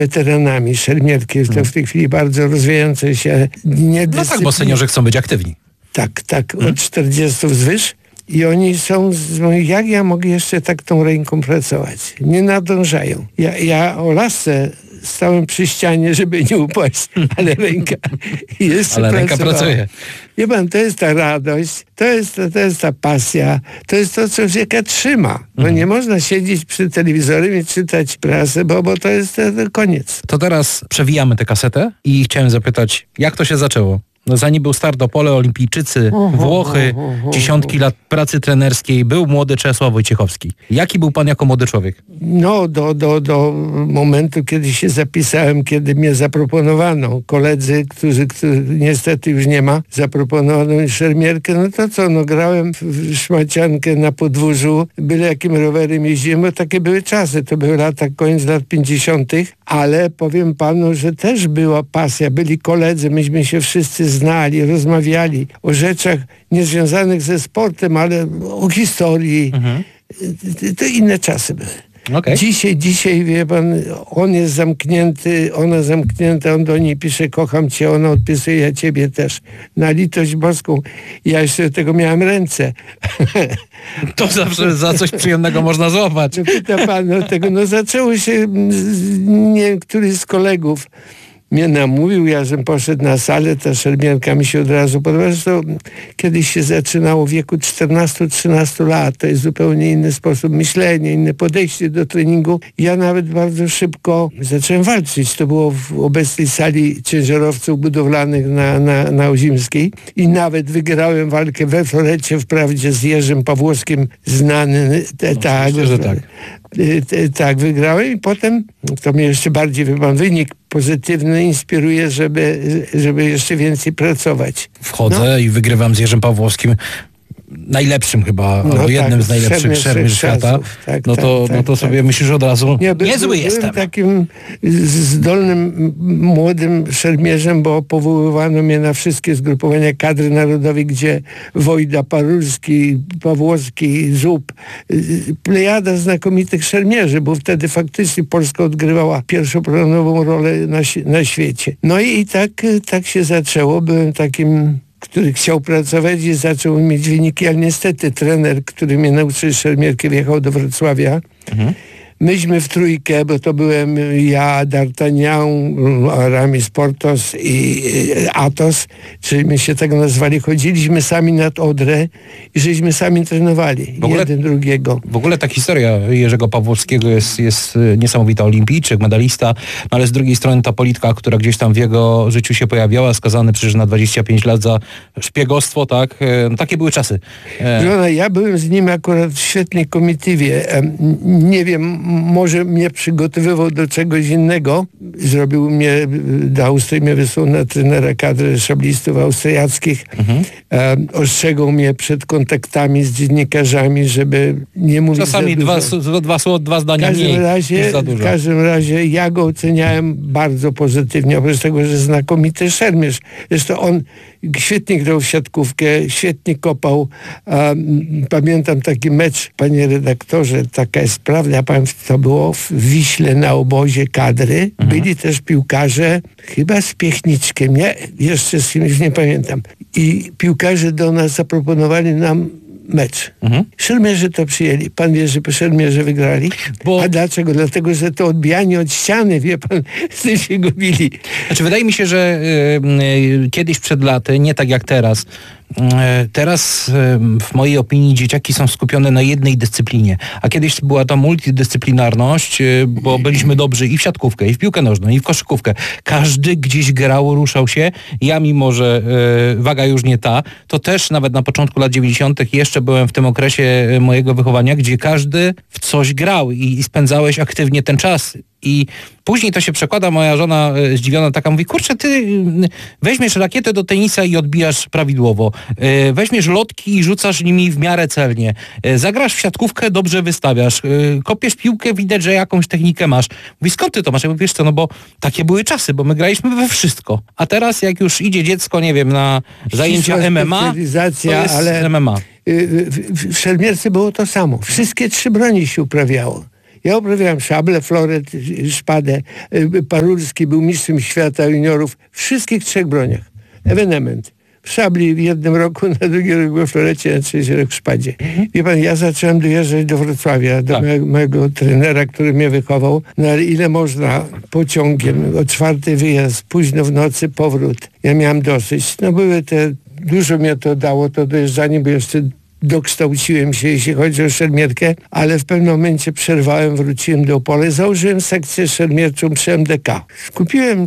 weteranami. Szermierki jest to w tej chwili bardzo rozwijające się No tak, bo seniorzy chcą być aktywni. Tak, od 40 wzwyż. I oni są, jak ja mogę jeszcze tak tą ręką pracować? Nie nadążają. Ja o lasce stałem przy ścianie, żeby nie upaść, ale ręka jeszcze ale ręka pracuje. Wie pan, to jest ta radość, to jest ta pasja, to jest to, co człowieka trzyma. Bo nie można siedzieć przy telewizorem i czytać prasę, bo to jest to koniec. To teraz przewijamy tę kasetę i chciałem zapytać, jak to się zaczęło? No, zanim był start Opole, olimpijczycy, Włochy, dziesiątki lat pracy trenerskiej, był młody Czesław Wojciechowski. Jaki był pan jako młody człowiek? No, do momentu, kiedy się zapisałem, kiedy mnie zaproponowano, koledzy, których niestety już nie ma, zaproponowano mi szermierkę, no to co, no grałem w szmaciankę na podwórzu, byle jakim rowerem jeździłem, bo takie były czasy, to były koniec lat 50., ale powiem panu, że też była pasja, byli koledzy, myśmy się wszyscy znali, rozmawiali o rzeczach niezwiązanych ze sportem, ale o historii. To inne czasy były. Okay. Dzisiaj, wie pan, on jest zamknięty, ona zamknięta, on do niej pisze, kocham cię, ona odpisuje, ja ciebie też. Na litość boską. Ja jeszcze do tego miałem ręce. To zawsze za coś przyjemnego można złapać. No pyta pan o tego, no zaczęło się, któryś z kolegów mnie namówił, ja żem poszedł na salę, ta szermierka mi się od razu podoba. Zresztą kiedyś się zaczynało w wieku 14-13 lat. To jest zupełnie inny sposób myślenia, inne podejście do treningu. Ja nawet bardzo szybko zacząłem walczyć. To było w obecnej sali ciężarowców budowlanych na Ozimskiej i nawet wygrałem walkę we florecie, wprawdzie z Jerzym Pawłowskim, znany. Tak, wygrałem i potem, to mnie jeszcze bardziej, wie pan, wynik pozytywny inspiruje, żeby jeszcze więcej pracować. Wchodzę i wygrywam z Jerzym Pawłowskim, najlepszym chyba, albo jednym z najlepszych szermierzy świata. No to sobie myślisz od razu, niezły jestem. Byłem takim zdolnym, młodym szermierzem, bo powoływano mnie na wszystkie zgrupowania kadry narodowej, gdzie Wojda, Parulski, Pawłowski, Żub, plejada znakomitych szermierzy, bo wtedy faktycznie Polska odgrywała pierwszoplanową rolę na świecie. No i tak się zaczęło. Byłem takim, który chciał pracować i zaczął mieć wyniki, ale niestety trener, który mnie nauczył szermierkę, wjechał do Wrocławia. Myśmy w trójkę, bo to byłem ja, D'Artagnan, Aramis, Portos i Athos, czyli my się tak nazwali, chodziliśmy sami nad Odrę i żeśmy sami trenowali, jeden drugiego. W ogóle ta historia Jerzego Pawłowskiego jest niesamowita, olimpijczyk, medalista, no ale z drugiej strony ta polityka, która gdzieś tam w jego życiu się pojawiała, skazany przecież na 25 lat za szpiegostwo, tak? No, takie były czasy. Ja byłem z nim akurat w świetnej komitywie. Nie wiem, może mnie przygotowywał do czegoś innego. Zrobił mnie do Austrii, mnie wysłał na trenera kadry szablistów austriackich. Ostrzegał mnie przed kontaktami z dziennikarzami, żeby nie mówić czasami dwa zdania mniej niż za dużo. W każdym razie ja go oceniałem bardzo pozytywnie, oprócz tego, że znakomity szermierz. Zresztą on świetnie grał w siatkówkę, świetnie kopał. Pamiętam taki mecz, panie redaktorze, taka jest prawda, ja pamiętam, to było w Wiśle na obozie kadry. Byli też piłkarze, chyba z Piechniczkiem, nie? Jeszcze z kimś nie pamiętam. I piłkarze do nas zaproponowali nam mecz. Szermierzy to przyjęli. Pan wie, że szermierze wygrali? A dlaczego? Dlatego, że to odbijanie od ściany, wie pan, z tym się gubili. Znaczy, wydaje mi się, że kiedyś przed laty, nie tak jak teraz, teraz w mojej opinii dzieciaki są skupione na jednej dyscyplinie, a kiedyś była to multidyscyplinarność, bo byliśmy dobrzy i w siatkówkę, i w piłkę nożną, i w koszykówkę. Każdy gdzieś grał, ruszał się. Ja, mimo że waga już nie ta, to też nawet na początku lat 90. jeszcze byłem w tym okresie mojego wychowania, gdzie każdy w coś grał i spędzałeś aktywnie ten czas. I później to się przekłada, moja żona zdziwiona taka mówi, kurczę, ty weźmiesz rakietę do tenisa i odbijasz prawidłowo. Weźmiesz lotki i rzucasz nimi w miarę celnie. Zagrasz w siatkówkę, dobrze wystawiasz. Kopiesz piłkę, widać, że jakąś technikę masz. Mówi, skąd ty to masz? Ja mówię, wiesz co, no bo takie były czasy, bo my graliśmy we wszystko. A teraz jak już idzie dziecko, nie wiem, na zajęcia MMA, to jest MMA. W szermierce było to samo. Wszystkie trzy broni się uprawiało. Ja uprawiałem szablę, floret, szpadę. Parulski był mistrzem świata juniorów w wszystkich 3 broniach. Ewenement. W szabli w jednym roku, na drugi rok we florecie, na trzeci rok w szpadzie. Wie pan, ja zacząłem dojeżdżać do Wrocławia, do mojego trenera, który mnie wychował. No ale ile można pociągiem, o 4 wyjazd, późno w nocy powrót. Ja miałem dosyć. No były dużo mnie to dało, to dojeżdżanie, bo jeszcze dokształciłem się, jeśli chodzi o szermierkę, ale w pewnym momencie przerwałem, wróciłem do Opola, założyłem sekcję szermierczą przy MDK. Skupiłem...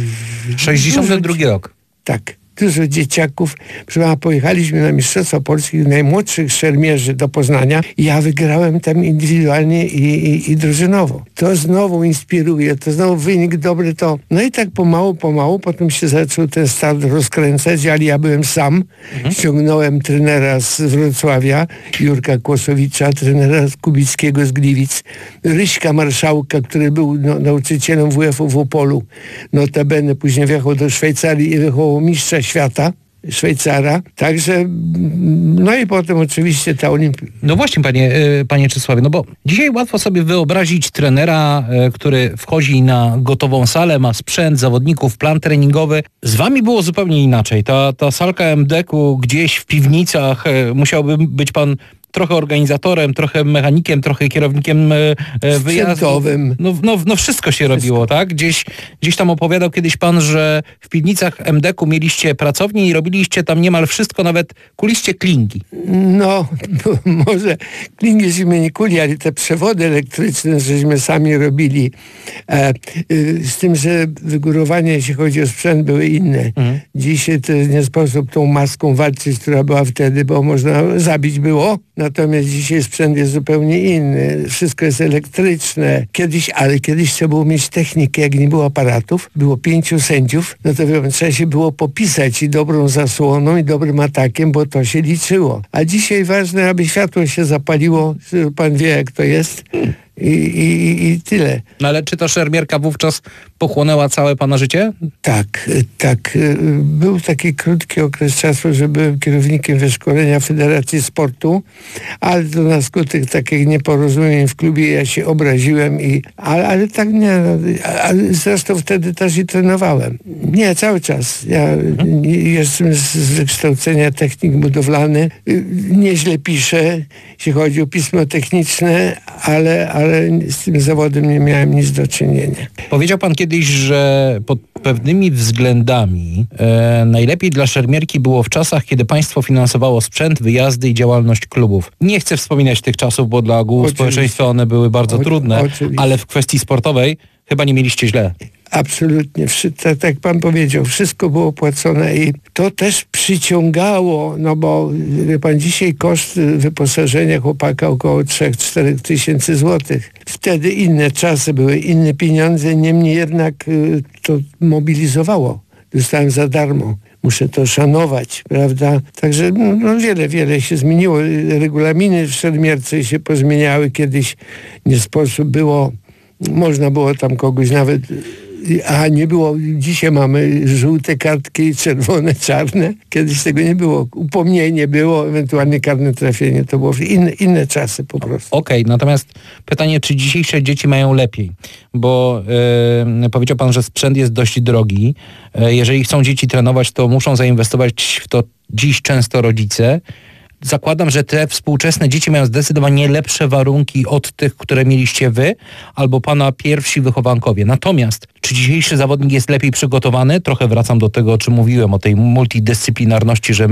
62 rok. Tak. Dużo dzieciaków. Pojechaliśmy na Mistrzostwa Polski najmłodszych szermierzy do Poznania i ja wygrałem tam indywidualnie i drużynowo. To znowu inspiruje, to znowu wynik dobry to. No i tak pomału, potem się zaczął ten start rozkręcać, ale ja byłem sam. Ściągnąłem trenera z Wrocławia, Jurka Kłosowicza, trenera z Kubickiego z Gliwic, Ryśka Marszałka, który był nauczycielem WF-u w Opolu. Notabene później wjechał do Szwajcarii i wychował mistrza świata, Szwajcara. Także, no i potem oczywiście ta olimpia. No właśnie, panie Czesławie, no bo dzisiaj łatwo sobie wyobrazić trenera, który wchodzi na gotową salę, ma sprzęt, zawodników, plan treningowy. Z wami było zupełnie inaczej. Ta salka MDK-u gdzieś w piwnicach, musiałby być pan trochę organizatorem, trochę mechanikiem, trochę kierownikiem wyjazdu. No wszystko się robiło, tak? Gdzieś tam opowiadał kiedyś pan, że w piwnicach MDK-u mieliście pracownię i robiliście tam niemal wszystko, nawet kuliście klingi. No, może klingi żeśmy nie kuli, ale te przewody elektryczne żeśmy sami robili. Z tym, że wygórowania, jeśli chodzi o sprzęt, były inne. Dzisiaj to nie sposób tą maską walczyć, która była wtedy, bo można zabić było. Natomiast dzisiaj sprzęt jest zupełnie inny. Wszystko jest elektryczne. Kiedyś trzeba było mieć technikę, jak nie było aparatów. Było 5 sędziów, no to trzeba się było popisać i dobrą zasłoną, i dobrym atakiem, bo to się liczyło. A dzisiaj ważne, aby światło się zapaliło. Pan wie, jak to jest. I tyle. No ale czy ta szermierka wówczas pochłonęła całe pana życie? Tak. Był taki krótki okres czasu, że byłem kierownikiem wyszkolenia Federacji Sportu, ale to na skutek takich nieporozumień w klubie ja się obraziłem ale tak nie. Zresztą wtedy też i trenowałem. Nie, cały czas. Ja jestem z wykształcenia technik budowlany. Nieźle piszę, jeśli chodzi o pismo techniczne, ale z tym zawodem nie miałem nic do czynienia. Powiedział pan kiedyś, że pod pewnymi względami najlepiej dla szermierki było w czasach, kiedy państwo finansowało sprzęt, wyjazdy i działalność klubów. Nie chcę wspominać tych czasów, bo dla ogółu społeczeństwa one były bardzo trudne, ale w kwestii sportowej chyba nie mieliście źle. Absolutnie. Tak jak pan powiedział, wszystko było płacone i to też przyciągało, no bo wie pan, dzisiaj koszt wyposażenia chłopaka około 3-4 tysięcy złotych. Wtedy inne czasy były, inne pieniądze, niemniej jednak to mobilizowało. Dostałem za darmo. Muszę to szanować, prawda? Także wiele się zmieniło. Regulaminy w szermierce się pozmieniały. Kiedyś nie sposób było, można było tam kogoś nawet... nie było, dzisiaj mamy żółte kartki, czerwone, czarne. Kiedyś tego nie było. Upomnienie było, ewentualnie karne trafienie. To było inne czasy po prostu. Okej, natomiast pytanie, czy dzisiejsze dzieci mają lepiej? Bo powiedział pan, że sprzęt jest dość drogi. Jeżeli chcą dzieci trenować, to muszą zainwestować w to dziś często rodzice. Zakładam, że te współczesne dzieci mają zdecydowanie lepsze warunki od tych, które mieliście wy, albo pana pierwsi wychowankowie. Natomiast, czy dzisiejszy zawodnik jest lepiej przygotowany? Trochę wracam do tego, o czym mówiłem, o tej multidyscyplinarności, że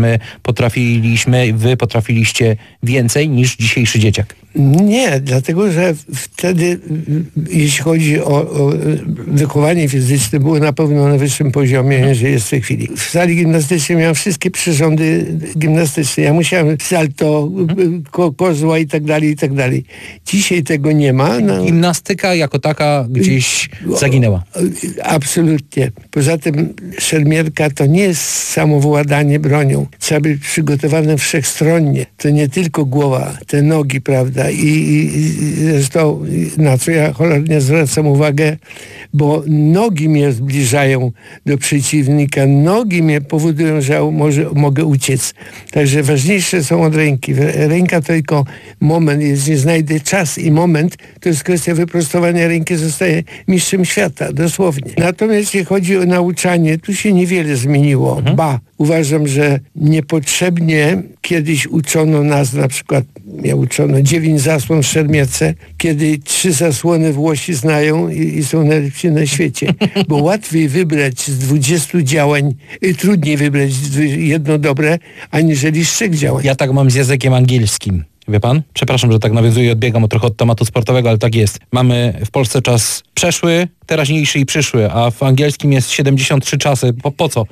wy potrafiliście więcej niż dzisiejszy dzieciak. Nie, dlatego, że wtedy, jeśli chodzi o wychowanie fizyczne, było na pewno na wyższym poziomie, niż jest w tej chwili. W sali gimnastycznej miałem wszystkie przyrządy gimnastyczne. Ja musiałem salto, kozła i tak dalej. Dzisiaj tego nie ma. No. Gimnastyka jako taka gdzieś zaginęła. Absolutnie. Poza tym szermierka to nie jest samowładanie bronią. Trzeba być przygotowanym wszechstronnie. To nie tylko głowa, te nogi, prawda? prawda. I zresztą na co ja cholernie zwracam uwagę, bo nogi mnie zbliżają do przeciwnika, nogi mnie powodują, że mogę uciec. Także ważniejsze są od ręki. Ręka to tylko moment, jeśli znajdę czas i moment, to jest kwestia wyprostowania ręki, zostaje mistrzem świata, dosłownie. Natomiast jeśli chodzi o nauczanie, tu się niewiele zmieniło. Uważam, że niepotrzebnie kiedyś uczono nas, na przykład mnie uczono 9 zasłon w szermierce, kiedy 3 zasłony Włosi znają i są najlepsi na świecie. Bo łatwiej wybrać z 20 działań, trudniej wybrać jedno dobre, aniżeli z 3 działań. Ja tak mam z językiem angielskim. Wie pan? Przepraszam, że tak nawiązuję i odbiegam trochę od tematu sportowego, ale tak jest. Mamy w Polsce czas przeszły, teraźniejszy i przyszły, a w angielskim jest 73 czasy. Po co?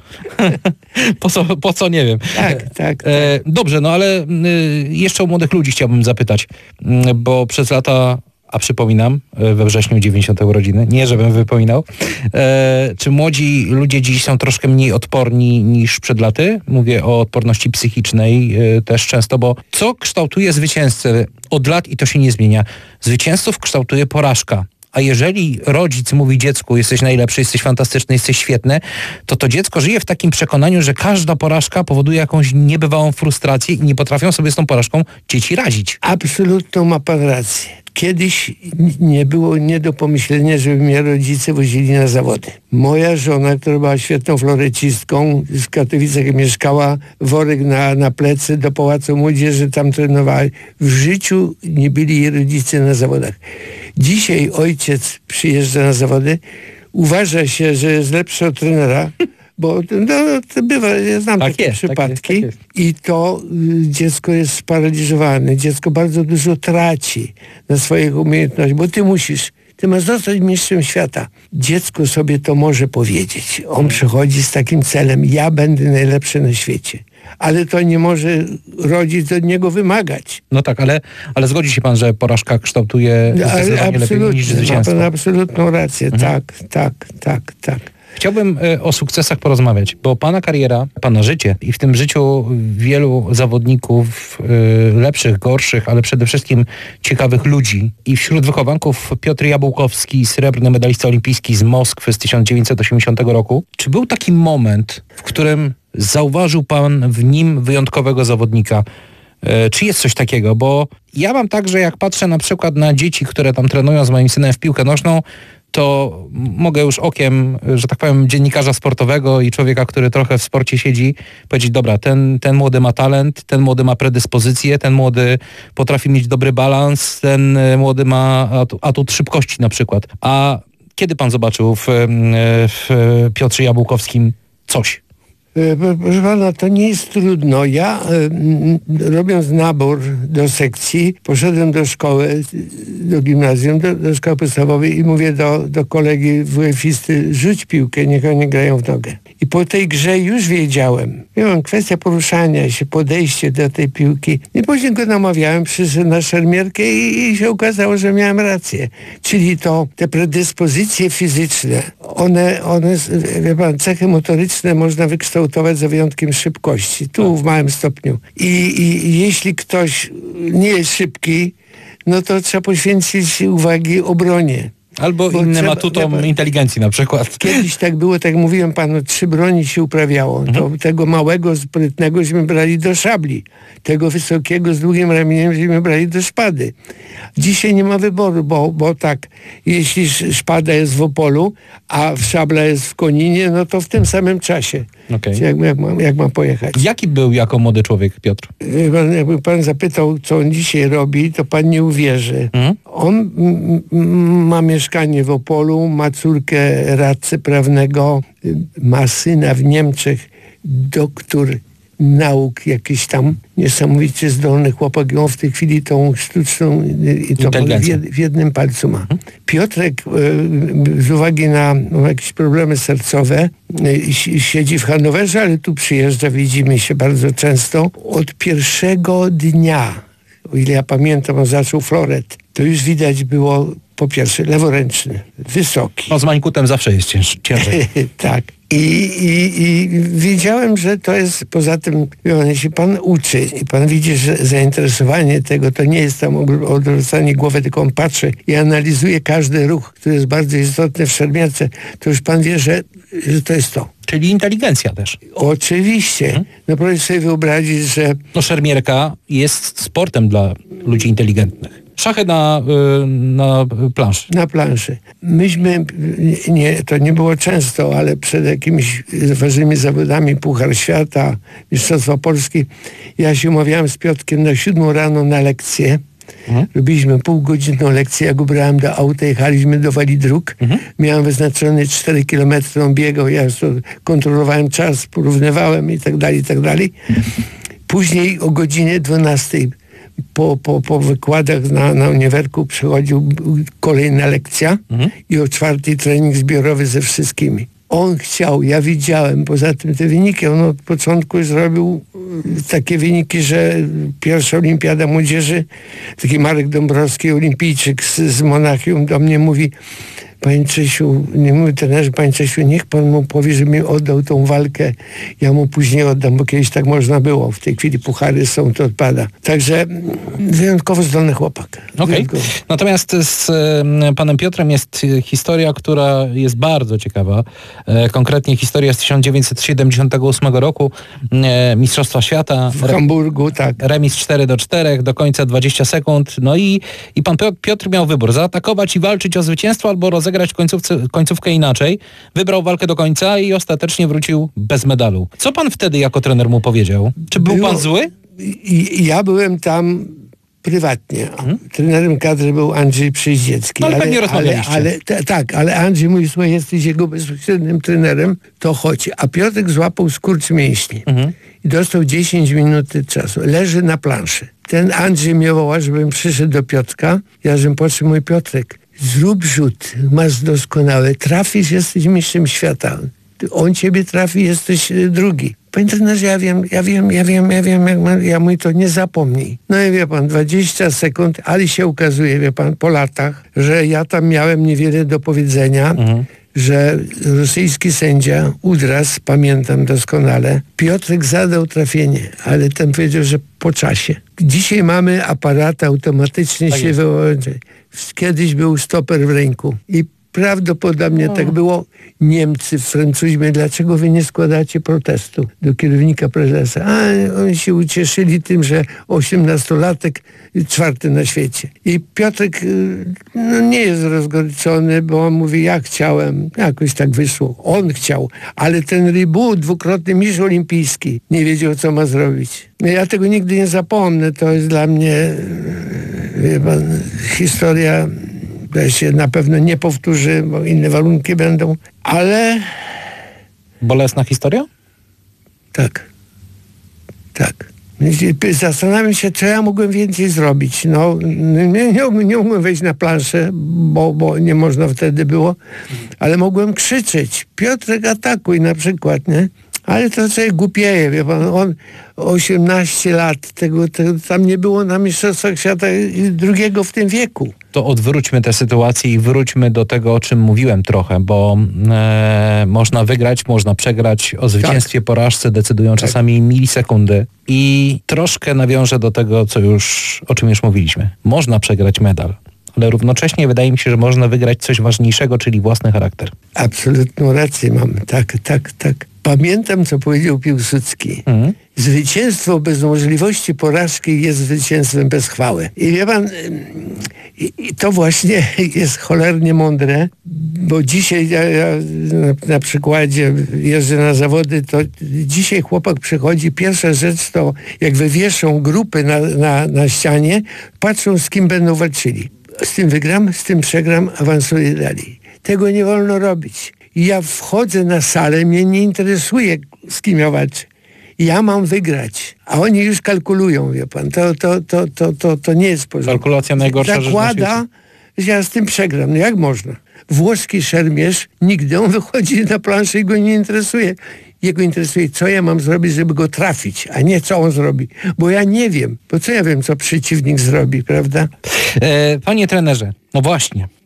po co? Nie wiem. Tak. Dobrze, no ale jeszcze o młodych ludzi chciałbym zapytać, bo przez lata, a przypominam, we wrześniu 90. urodziny, nie żebym wypominał, czy młodzi ludzie dziś są troszkę mniej odporni niż przed laty? Mówię o odporności psychicznej też często, bo co kształtuje zwycięzcę od lat i to się nie zmienia? Zwycięzców kształtuje porażka. A jeżeli rodzic mówi dziecku, jesteś najlepszy, jesteś fantastyczny, jesteś świetny, to dziecko żyje w takim przekonaniu, że każda porażka powoduje jakąś niebywałą frustrację i nie potrafią sobie z tą porażką dzieci radzić. Absolutną ma pan rację. Kiedyś nie było nie do pomyślenia, żeby mnie rodzice wozili na zawody. Moja żona, która była świetną florecistką, w Katowicach mieszkała, worek na plecy do Pałacu Młodzieży, tam trenowała. W życiu nie byli jej rodzice na zawodach. Dzisiaj ojciec przyjeżdża na zawody, uważa się, że jest lepszy od trenera, bo to bywa, ja znam takie przypadki. Tak jest. I to dziecko jest sparaliżowane. Dziecko bardzo dużo traci na swoich umiejętnościach, bo ty masz zostać mistrzem świata. Dziecko sobie to może powiedzieć. On przychodzi z takim celem, ja będę najlepszy na świecie. Ale to nie może rodzic od niego wymagać. No tak, ale zgodzi się pan, że porażka kształtuje zdecydowanie lepiej niż zwycięstwo. Ma pan absolutną rację. Tak. Chciałbym o sukcesach porozmawiać, bo pana kariera, pana życie i w tym życiu wielu zawodników, lepszych, gorszych, ale przede wszystkim ciekawych ludzi. I wśród wychowanków Piotr Jabłkowski, srebrny medalista olimpijski z Moskwy z 1980 roku. Czy był taki moment, w którym zauważył pan w nim wyjątkowego zawodnika? Czy jest coś takiego? Bo ja mam tak, że jak patrzę na przykład na dzieci, które tam trenują z moim synem w piłkę nożną, to mogę już okiem, że tak powiem, dziennikarza sportowego i człowieka, który trochę w sporcie siedzi, powiedzieć, dobra, ten młody ma talent, ten młody ma predyspozycję, ten młody potrafi mieć dobry balans, ten młody ma atut szybkości na przykład. A kiedy pan zobaczył w Piotrze Jabłkowskim coś? Proszę pana, to nie jest trudno. Ja robiąc nabór do sekcji, poszedłem do szkoły, do gimnazjum, do szkoły podstawowej i mówię do kolegi WF-isty, rzuć piłkę, niech oni grają w nogę. I po tej grze już wiedziałem. Miałem kwestia poruszania się, podejście do tej piłki. I później go namawiałem, przyszedł na szermierkę i się okazało, że miałem rację. Czyli te predyspozycje fizyczne, one wie pan, cechy motoryczne można wykształtować za wyjątkiem szybkości. Tu w małym stopniu. I jeśli ktoś nie jest szybki, no to trzeba poświęcić uwagi obronie. Albo innym atutom inteligencji na przykład. Kiedyś tak było, tak mówiłem panu, 3 broni się uprawiało. To tego małego, sprytnego żeśmy brali do szabli. Tego wysokiego z długim ramieniem żeśmy brali do szpady. Dzisiaj nie ma wyboru, bo tak, jeśli szpada jest w Opolu, a szabla jest w Koninie, no to w tym samym czasie. Okay. Jak mam pojechać. Jaki był jako młody człowiek Piotr? Jakby pan zapytał, co on dzisiaj robi, to pan nie uwierzy. On ma mieszkanie w Opolu, ma córkę radcę prawnego, ma syna w Niemczech, doktor nauk jakiś tam, niesamowicie zdolny chłopak, on w tej chwili tą sztuczną i to w jednym palcu ma. Piotrek z uwagi na jakieś problemy sercowe siedzi w Hanowerze, ale tu przyjeżdża, widzimy się bardzo często. Od pierwszego dnia, o ile ja pamiętam, on zaczął floret, to już widać było po pierwsze leworęczny, wysoki. No z Mańkutem zawsze jest ciężej. Tak. I wiedziałem, że to jest, poza tym, jeśli pan uczy i pan widzi, że zainteresowanie tego to nie jest tam odwracanie głowy, tylko on patrzy i analizuje każdy ruch, który jest bardzo istotny w szermierce, to już pan wie, że to jest to. Czyli inteligencja też. Oczywiście. No proszę sobie wyobrazić, że... No szermierka jest sportem dla ludzi inteligentnych. Szachy na planszy. Na planszy. Myśmy, to nie było często, ale przed jakimiś ważnymi zawodami, Puchar Świata, Mistrzostwa Polski, ja się umawiałem z Piotrkiem na 7 rano na lekcję. Robiliśmy półgodzinną lekcję, ja go brałem do auta, jechaliśmy do Wali Dróg. Miałem wyznaczony 4 km, on biegał, ja kontrolowałem czas, porównywałem i tak dalej. Później o godzinie 12 po wykładach na uniwerku przychodził kolejna lekcja i o 4 trening zbiorowy ze wszystkimi. On chciał, ja widziałem, poza tym te wyniki, on od początku zrobił takie wyniki, że pierwsza olimpiada młodzieży, taki Marek Dąbrowski, olimpijczyk z Monachium, do mnie mówi: panie Czesiu, nie mówię trenerze, panie Czesiu, niech pan mu powie, że mi oddał tą walkę, ja mu później oddam, bo kiedyś tak można było. W tej chwili puchary są, to odpada. Także wyjątkowo zdolny chłopak. Okej. Natomiast z panem Piotrem jest historia, która jest bardzo ciekawa. Konkretnie historia z 1978 roku. Mistrzostwa Świata. W Hamburgu, tak. Remis 4-4, do końca 20 sekund. No i pan Piotr miał wybór: zaatakować i walczyć o zwycięstwo, albo rozegrać końcówkę inaczej. Wybrał walkę do końca i ostatecznie wrócił bez medalu. Co pan wtedy jako trener mu powiedział? Czy był pan zły? Ja byłem tam prywatnie. Trenerem kadry był Andrzej Przyjździecki. No, ale pewnie rozmawialiście. Ale Andrzej mówi: słuchaj, jesteś jego bezpośrednim trenerem, to chodź. A Piotrek złapał skurcz mięśni i dostał 10 minut czasu. Leży na planszy. Ten Andrzej mnie woła, żebym przyszedł do Piotrka. Ja żebym patrzył: mój Piotrek, zrób rzut, masz doskonały, trafisz, jesteś mistrzem świata. On ciebie trafi, jesteś drugi. Panie trenerze, ja wiem, ja mój to nie zapomnij. No i wie pan, 20 sekund, ale się ukazuje, wie pan, po latach, że ja tam miałem niewiele do powiedzenia, że rosyjski sędzia Udras, pamiętam doskonale, Piotrek zadał trafienie, ale ten powiedział, że po czasie. Dzisiaj mamy aparat automatycznie tak się wyłączy. Kiedyś był stoper w ręku i prawdopodobnie tak było. Niemcy, Francuzi, dlaczego wy nie składacie protestu do kierownika prezesa? A oni się ucieszyli tym, że 18-latek 4. na świecie. I Piotrek nie jest rozgoryczony, bo on mówi: ja chciałem, jakoś tak wyszło. On chciał, ale ten Rybu, 2-krotny mistrz olimpijski, nie wiedział, co ma zrobić. Ja tego nigdy nie zapomnę. To jest dla mnie, wie pan, historia, która się na pewno nie powtórzy, bo inne warunki będą, ale... Bolesna historia? Tak. Zastanawiam się, co ja mogłem więcej zrobić. No, nie mogłem wejść na planszę, bo nie można wtedy było, ale mogłem krzyczeć: Piotrek, atakuj na przykład, nie? Ale to sobie głupieje, wie pan, on 18 lat, tego tam nie było na Mistrzostwach Świata drugiego w tym wieku. To odwróćmy tę sytuację i wróćmy do tego, o czym mówiłem trochę, bo można wygrać, można przegrać. O zwycięstwie, porażce decydują czasami milisekundy. I troszkę nawiążę do tego, o czym już mówiliśmy. Można przegrać medal, ale równocześnie wydaje mi się, że można wygrać coś ważniejszego, czyli własny charakter. Absolutną rację mam. Tak. Pamiętam, co powiedział Piłsudski. Zwycięstwo bez możliwości porażki jest zwycięstwem bez chwały. I wie pan, to właśnie jest cholernie mądre, bo dzisiaj ja na przykładzie jeżdżę na zawody, to dzisiaj chłopak przychodzi, pierwsza rzecz to jak wywieszą grupy na ścianie, patrzą, z kim będą walczyli. Z tym wygram, z tym przegram, awansuję dalej. Tego nie wolno robić. Ja wchodzę na salę, mnie nie interesuje, z kim ja walczę. Ja mam wygrać, a oni już kalkulują, wie pan. To nie jest porządek. Kalkulacja najgorsza rzecz na świecie. Zakłada, że ja z tym przegram. No jak można? Włoski szermierz, nigdy on wychodzi na planszę i go nie interesuje. Jego interesuje, co ja mam zrobić, żeby go trafić, a nie co on zrobi. Bo ja nie wiem. Bo co ja wiem, co przeciwnik zrobi, prawda? Panie trenerze, no właśnie.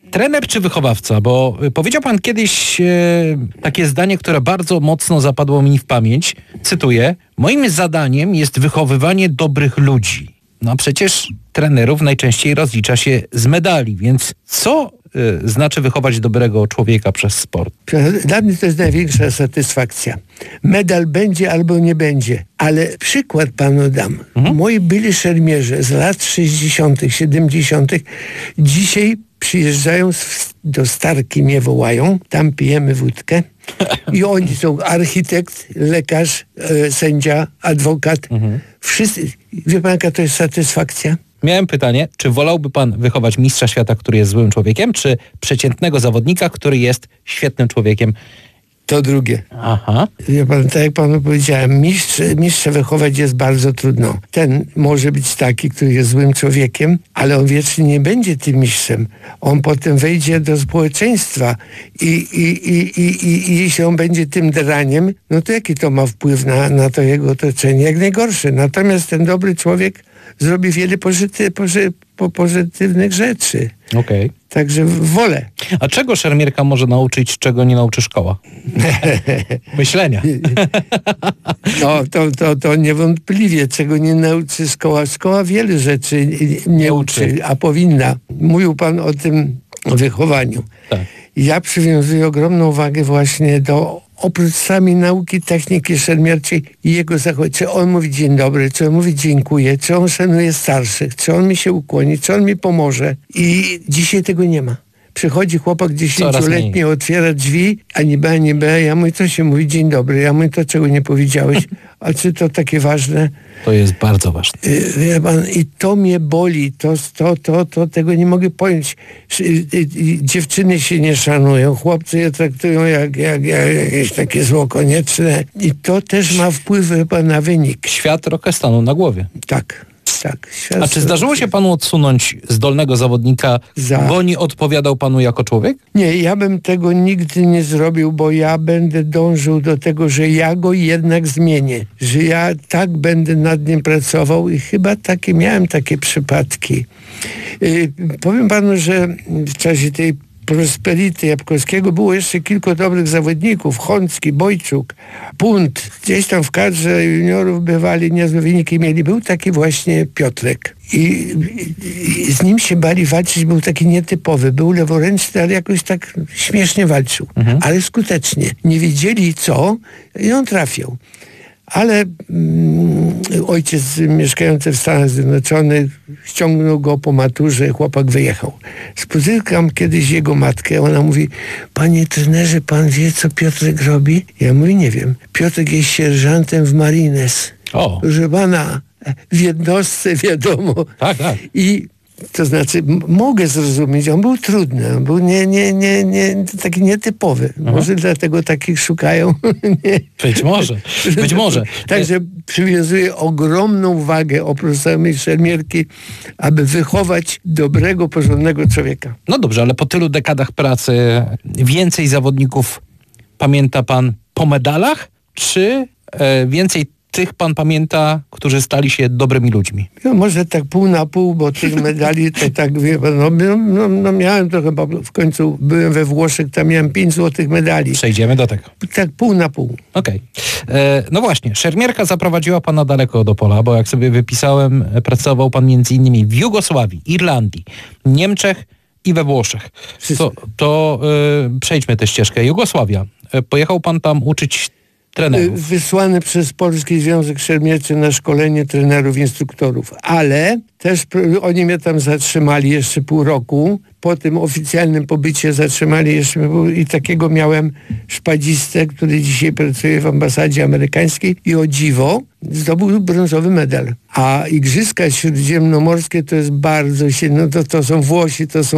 Trener czy wychowawca? Bo powiedział pan kiedyś takie zdanie, które bardzo mocno zapadło mi w pamięć. Cytuję: moim zadaniem jest wychowywanie dobrych ludzi. No a przecież trenerów najczęściej rozlicza się z medali, więc co znaczy wychować dobrego człowieka przez sport? Dla mnie to jest największa satysfakcja. Medal będzie albo nie będzie, ale przykład panu dam. Moi byli szermierze z lat 60., 70. dzisiaj przyjeżdżają do Starki, mnie wołają, tam pijemy wódkę i oni są architekt, lekarz, sędzia, adwokat. Wszyscy. Wie pan, jaka to jest satysfakcja? Miałem pytanie, czy wolałby pan wychować mistrza świata, który jest złym człowiekiem, czy przeciętnego zawodnika, który jest świetnym człowiekiem? To drugie. Aha. Wie pan, tak jak panu powiedziałem, mistrza wychować jest bardzo trudno. Ten może być taki, który jest złym człowiekiem, ale on wiecznie nie będzie tym mistrzem. On potem wejdzie do społeczeństwa i jeśli on będzie tym draniem, no to jaki to ma wpływ na to jego otoczenie? Jak najgorszy. Natomiast ten dobry człowiek zrobi wiele pozytywnych rzeczy. Okej. Także wolę. A czego szermierka może nauczyć, czego nie nauczy szkoła? Myślenia. No, to niewątpliwie, czego nie nauczy szkoła. Szkoła wiele rzeczy nie uczy, a powinna. Mówił pan o tym wychowaniu. Tak. Ja przywiązuję ogromną wagę właśnie oprócz samej nauki techniki szermierczej i jego zachowania. Czy on mówi dzień dobry, czy on mówi dziękuję, czy on szanuje starszych, czy on mi się ukłoni, czy on mi pomoże. I dzisiaj tego nie ma. Przychodzi chłopak 10-letni, otwiera drzwi, a nie B, ja mówię, co się mówi, dzień dobry, ja mówię, to czego nie powiedziałeś, a czy to takie ważne? To jest bardzo ważne. Wie pan, i to mnie boli, to tego nie mogę pojąć. Dziewczyny się nie szanują, chłopcy je traktują jak jakieś takie zło konieczne i to też ma wpływ, wie pan, na wynik. Świat trochę stanął na głowie. Tak. A czy zdarzyło się panu odsunąć zdolnego zawodnika, bo nie odpowiadał panu jako człowiek? Nie, ja bym tego nigdy nie zrobił, bo ja będę dążył do tego, że ja go jednak zmienię. Że ja tak będę nad nim pracował i chyba miałem takie przypadki. Powiem panu, że w czasie tej Prosperity Jabłkowskiego było jeszcze kilku dobrych zawodników. Chącki, Bojczuk, Punt. Gdzieś tam w kadrze juniorów bywali, niezłe wyniki mieli. Był taki właśnie Piotrek. I z nim się bali walczyć, był taki nietypowy. Był leworęczny, ale jakoś tak śmiesznie walczył. Ale skutecznie. Nie wiedzieli co i on trafił. Ale ojciec mieszkający w Stanach Zjednoczonych ściągnął go po maturze, chłopak wyjechał. Spotykam kiedyś jego matkę, ona mówi: panie trenerze, pan wie, co Piotrek robi? Ja mówię: nie wiem. Piotrek jest sierżantem w Marines. Proszę pana, w jednostce, wiadomo. Tak. I to znaczy, mogę zrozumieć, on był trudny, on był taki nietypowy. Może dlatego takich szukają. Być może. Także przywiązuję ogromną wagę, oprócz samej szermierki, aby wychować dobrego, porządnego człowieka. No dobrze, ale po tylu dekadach pracy więcej zawodników pamięta pan po medalach, czy więcej tych pan pamięta, którzy stali się dobrymi ludźmi? No, może tak pół na pół, bo tych medali to tak, wie pan, no miałem to chyba, w końcu byłem we Włoszech, tam miałem 5 złotych medali. Przejdziemy do tego. Tak pół na pół. Okej. No właśnie, szermierka zaprowadziła pana daleko do pola, bo jak sobie wypisałem, pracował pan między innymi w Jugosławii, Irlandii, Niemczech i we Włoszech. To przejdźmy tę ścieżkę. Jugosławia. Pojechał pan tam uczyć trenerów. Wysłany przez Polski Związek Szermierczy na szkolenie trenerów, instruktorów. Ale też oni mnie tam zatrzymali jeszcze pół roku. Po tym oficjalnym pobycie zatrzymali jeszcze i takiego miałem szpadzistę, który dzisiaj pracuje w ambasadzie amerykańskiej i o dziwo zdobył brązowy medal. A Igrzyska Śródziemnomorskie to jest bardzo silne. To są Włosi, to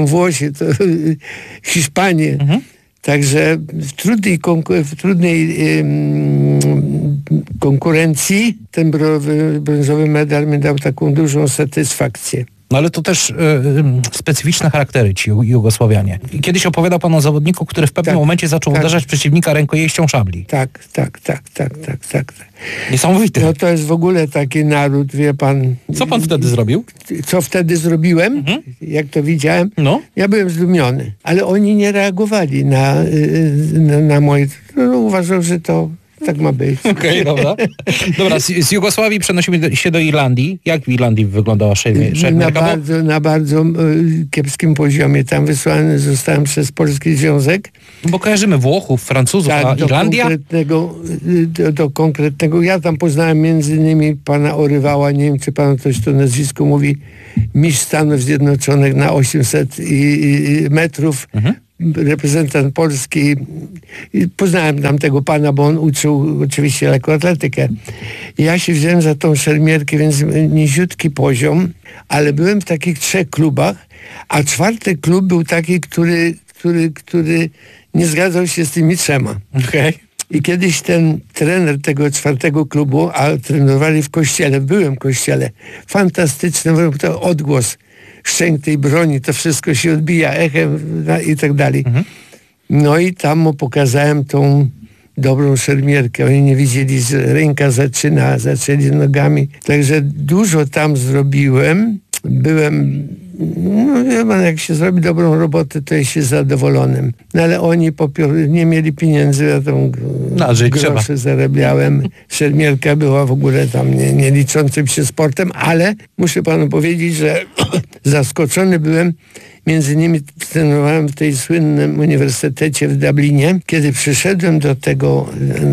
Hiszpanie. Także w trudnej konkurencji ten brązowy medal mi dał taką dużą satysfakcję. No ale to też specyficzne charaktery ci Jugosławianie. I kiedyś opowiadał pan o zawodniku, który w pewnym momencie zaczął uderzać przeciwnika rękojeścią szabli. Tak. Niesamowite. No to jest w ogóle taki naród, wie pan. Co pan wtedy zrobił? Co wtedy zrobiłem? Jak to widziałem? No. Ja byłem zdumiony, ale oni nie reagowali na moje... No, uważał, że to tak ma być. Okej, dobra. Dobra, z Jugosławii przenosimy się do Irlandii. Jak w Irlandii wyglądała szermierka? Na bardzo kiepskim poziomie. Tam wysłany zostałem przez Polski Związek. Bo kojarzymy Włochów, Francuzów, a Irlandia? Do konkretnego. Ja tam poznałem między innymi pana Orywała, nie wiem, czy pan coś to nazwisko mówi, mistrz Stanów Zjednoczonych na 800 metrów. Reprezentant Polski. Poznałem tam tego pana, bo on uczył oczywiście lekkoatletykę. Ja się wziąłem za tą szermierkę, więc niziutki poziom, ale byłem w takich 3 klubach, a 4. klub był taki, który nie zgadzał się z tymi 3. Okay. I kiedyś ten trener tego 4. klubu, a trenowali w kościele, byłem w kościele, fantastyczny, to odgłos szczęk tej broni, to wszystko się odbija echem i tak dalej. No i tam mu pokazałem tą dobrą szermierkę. Oni nie widzieli, że ręka zaczęli nogami. Także dużo tam zrobiłem. Byłem, no wie pan, jak się zrobi dobrą robotę, to jest się zadowolonym. No ale oni nie mieli pieniędzy, ja tam grosze zarabiałem. Szermierka była w ogóle tam nie liczącym się sportem, ale muszę panu powiedzieć, że zaskoczony byłem. Między innymi trenowałem w tej słynnym uniwersytecie w Dublinie. Kiedy przyszedłem do tego,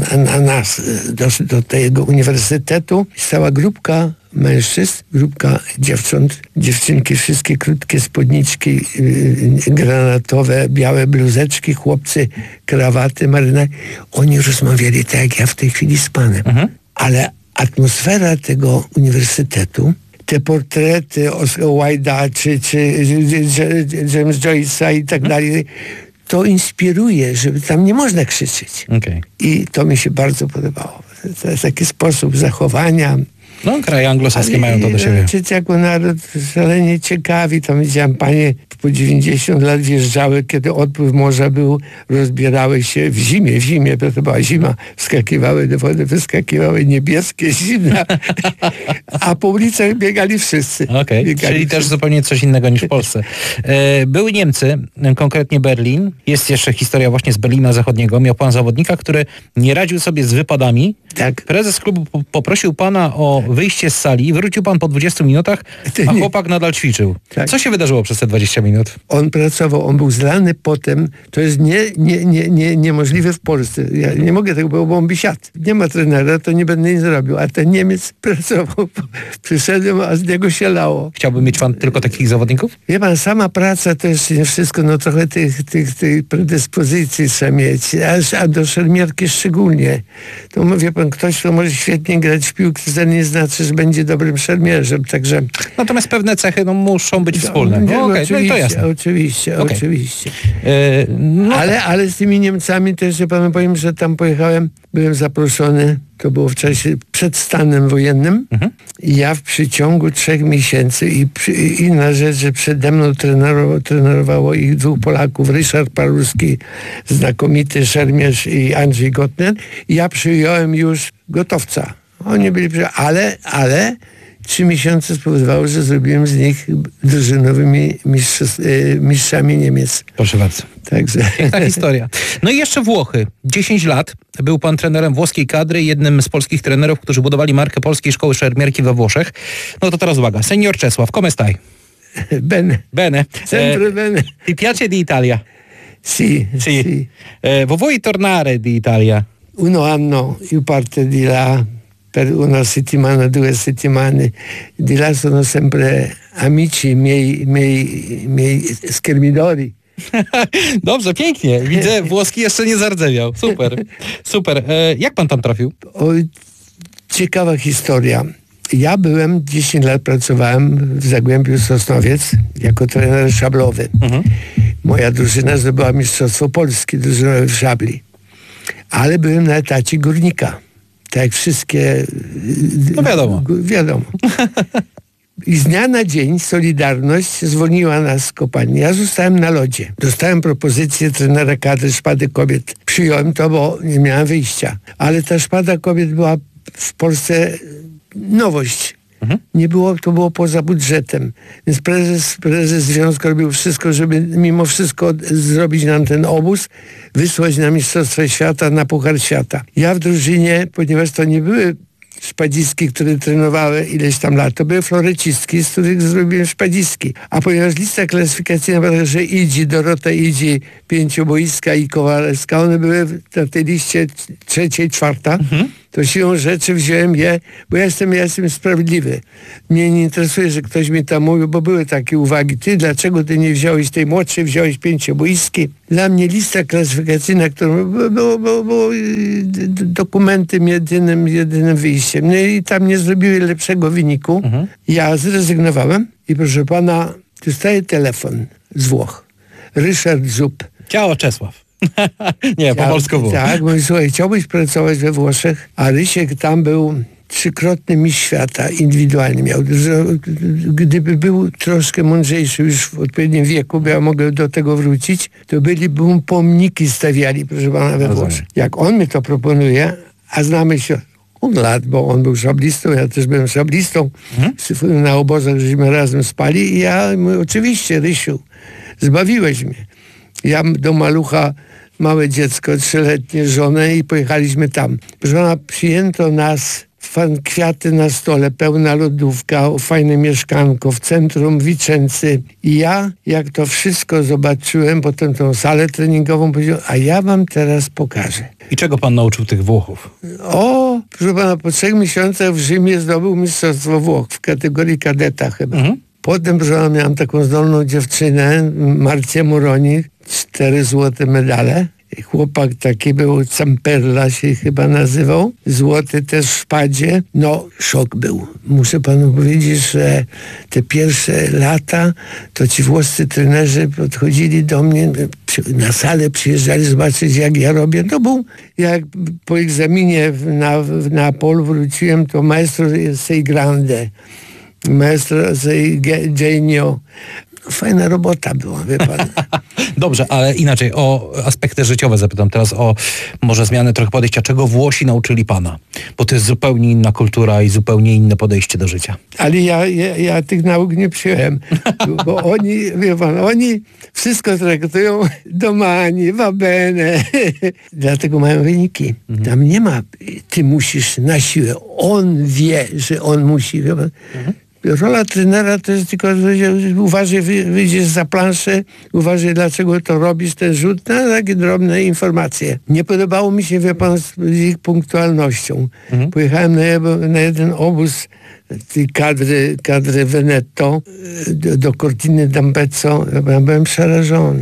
do tego uniwersytetu, stała grupka mężczyzn, grupka dziewcząt, dziewczynki, wszystkie krótkie spódniczki granatowe, białe bluzeczki, chłopcy, krawaty, marynarki. Oni rozmawiali tak jak ja w tej chwili z panem. Ale atmosfera tego uniwersytetu, te portrety Oscara Wilda czy James Joyce'a i tak dalej, to inspiruje, żeby tam nie można krzyczeć. Okay. I to mi się bardzo podobało. To jest taki sposób zachowania. No, kraje anglosaskie mają to do siebie. Jako naród szalenie ciekawi. Tam widziałem panie po 90 lat wjeżdżały, kiedy odpływ morza był, rozbierały się w zimie, to była zima, wskakiwały do wody, wyskakiwały niebieskie, zimna, a po ulicach biegali wszyscy. Okej, czyli też zupełnie coś innego niż w Polsce. Były Niemcy, konkretnie Berlin. Jest jeszcze historia właśnie z Berlina Zachodniego. Miał pan zawodnika, który nie radził sobie z wypadami. Tak. Prezes klubu poprosił pana o wyjście z sali, wrócił pan po 20 minutach, a chłopak nadal ćwiczył. Tak. Co się wydarzyło przez te 20 minut? On pracował, on był zlany potem. To jest niemożliwe w Polsce. Ja nie mogę tego, bo on by siadł. Nie ma trenera, to nie będę nic zrobił. A ten Niemiec pracował. Przyszedłem, a z niego się lało. Chciałby mieć pan tylko takich zawodników? Wie pan, sama praca to jest nie wszystko, no trochę tych predyspozycji trzeba mieć. A do szermierki szczególnie. To wie pan, ktoś, kto może świetnie grać w piłkę, to nie znaczy, że będzie dobrym szermierzem, także... Natomiast pewne cechy muszą być wspólne. Oczywiście. Ale z tymi Niemcami też, że panu powiem, że tam pojechałem, byłem zaproszony, to było w czasie przed stanem wojennym. I ja w przeciągu 3 miesięcy i inna rzecz, że przede mną trenowało ich 2 Polaków, Ryszard Parulski, znakomity szermierz, i Andrzej Gotner. I ja przyjąłem już gotowca. Oni byli, ale 3 miesiące spowodowało, że zrobiłem z nich drużynowymi mistrzami Niemiec. Proszę bardzo. Także. Piękna historia. No i jeszcze Włochy. 10 lat był pan trenerem włoskiej kadry, jednym z polskich trenerów, którzy budowali markę Polskiej Szkoły Szermierki we Włoszech. No to teraz uwaga. Senior Czesław, come stai? Bene. Sempre bene. Ti piace di Italia? Sì. Vuoi tornare di Italia? Uno anno io parte di là per 1 settimana, 2 settimane. Di là sono sempre amici miei schermidori. Dobrze, pięknie. Widzę, włoski jeszcze nie zardzewiał. Super. Jak pan tam trafił? Ciekawa historia. Ja 10 lat pracowałem w Zagłębiu Sosnowiec jako trener szablowy. Moja drużyna zdobyła Mistrzostwo Polski drużynowe w szabli. Ale byłem na etacie górnika. Tak jak wszystkie... No wiadomo. I z dnia na dzień Solidarność zwolniła nas z kopalni. Ja zostałem na lodzie. Dostałem propozycję trenera kadry Szpady Kobiet. Przyjąłem to, bo nie miałem wyjścia. Ale ta Szpada Kobiet była w Polsce nowość. Nie było, to było poza budżetem. Więc prezes związku robił wszystko, żeby mimo wszystko zrobić nam ten obóz, wysłać na Mistrzostwa Świata, na Puchar Świata. Ja w drużynie, ponieważ to nie były szpadzistki, które trenowały ileś tam lat, to były florecistki, z których zrobiłem szpadzistki. A ponieważ lista klasyfikacyjna była, że Dorota Idzi, Pięcioboiska i Kowalewska, one były na tej liście 3., 4., to siłą rzeczy wziąłem je, bo ja jestem sprawiedliwy. Mnie nie interesuje, że ktoś mi tam mówił, bo były takie uwagi. Dlaczego ty nie wziąłeś tej młodszej, wziąłeś Pięcioboiski? Dla mnie lista klasyfikacyjna, którą było dokumentem jedynym wyjściem. No i tam nie zrobiły lepszego wyniku. Ja zrezygnowałem i proszę pana, dostaję telefon z Włoch. Ryszard Zup. Ciao, Czesław. Nie, po polsku było. Tak, mówi, słuchaj, chciałbyś pracować we Włoszech? A Rysiek tam był 3-krotny mistrz świata, indywidualnie miał. Gdyby był troszkę mądrzejszy już w odpowiednim wieku, bo ja mogę do tego wrócić, to byliby mu pomniki stawiali, proszę pana, we Włoszech. Jak on mi to proponuje, a znamy się od lat, bo on był szablistą, ja też byłem szablistą, na obozach żeśmy razem spali i ja mówię, oczywiście, Rysiu, zbawiłeś mnie. Ja do malucha, małe dziecko, 3-letnie, żonę i pojechaliśmy tam. Proszę pana, przyjęto nas, kwiaty na stole, pełna lodówka, fajne mieszkanko w centrum Vicency. I ja, jak to wszystko zobaczyłem, potem tą salę treningową, powiedziałem, a ja wam teraz pokażę. I czego pan nauczył tych Włochów? O, proszę pana, po 3 miesiącach w Rzymie zdobył mistrzostwo Włoch w kategorii kadeta chyba. Potem, proszę pana, miałem taką zdolną dziewczynę, Marcję Moroni, 4 złote medale. Chłopak taki był, Zamperla się chyba nazywał, złoty też w szpadzie. No, szok był. Muszę panu powiedzieć, że te pierwsze lata, to ci włoscy trenerzy podchodzili do mnie, na salę przyjeżdżali zobaczyć, jak ja robię. To był, jak po egzaminie w Neapolu wróciłem, to maestro sei grande, maestro sei genio. Fajna robota była, wie pan. Dobrze, ale inaczej, o aspekty życiowe zapytam teraz, o może zmianę trochę podejścia. Czego Włosi nauczyli pana? Bo to jest zupełnie inna kultura i zupełnie inne podejście do życia. Ale ja tych nauk nie przyjąłem, bo oni, wie pan, oni wszystko traktują domani, va bene. Dlatego mają wyniki. Tam nie ma, ty musisz na siłę. On wie, że on musi, wie pan. Rola trenera to jest tylko, uważaj, wyjdziesz za planszę, uważaj, dlaczego to robisz, ten rzut, na takie drobne informacje. Nie podobało mi się, wie pan, z ich punktualnością. Pojechałem na jeden obóz tej kadry Veneto do Cortiny d'Ampezzo. Ja byłem przerażony.